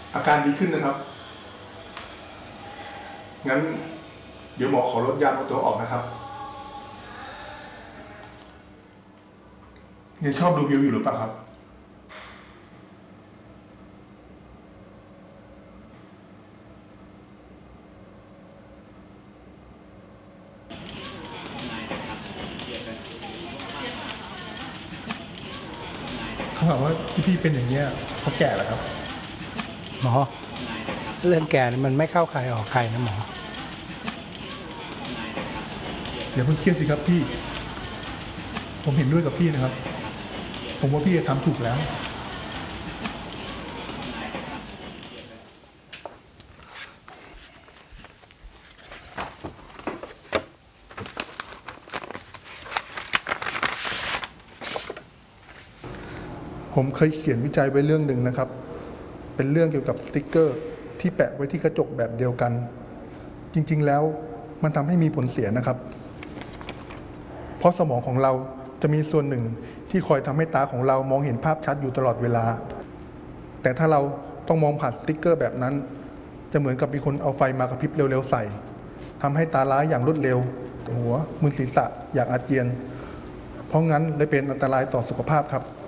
อาการดีขึ้นนะครับงั้นเดี๋ยวหมอขอลดยาบนตัวออกนะครับยังชอบดูวิวอยู่หรือเปล่าครับเขาบอกว่าที่พี่เป็นอย่างเงี้ยเพราะแก่แล้วครับหมอเรื่องแก่นี่มันไม่เข้าใครออกใครนะหมอเดี๋ยวเพิ่งเครียดสิครับพี่ผมเห็นด้วยกับพี่นะครับผมว่าพี่จะทำถูกแล้วผมเคยเขียนวิจัยไว้เรื่องหนึ่งนะครับ เป็นเรื่องเกี่ยวกับสติกเกอร์ที่แปะไว้ที่กระจกแบบเดียวกัน จริงๆแล้วมันทำให้มีผลเสียนะครับ เพราะสมองของเราจะมีส่วนหนึ่งที่คอยทำให้ตาของเรามองเห็นภาพชัดอยู่ตลอดเวลา แต่ถ้าเราต้องมองผ่านสติกเกอร์แบบนั้น จะเหมือนกับมีคนเอาไฟมากระพริบเร็วๆใส่ทำให้ตาล้าอย่างรวดเร็วหัวมึนศีรษะอยากอาเจียน เพราะงั้นเลยเป็นอันตรายต่อสุขภาพครับ